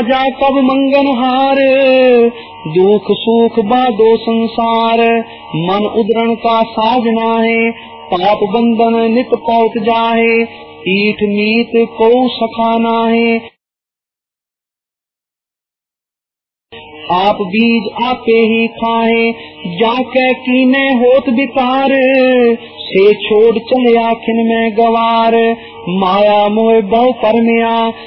राजा कब मंगन हार, दुख सुख बादो संसार, मन उदरण का साजना है, पाप बंधन नित पौत जाहे, ईठ मीत को सखाना है। आप बीज आपे ही खाए, जाके कीने होत विकार, से छोड़ चले आखिन में गवार, माया मोह बहु परमिया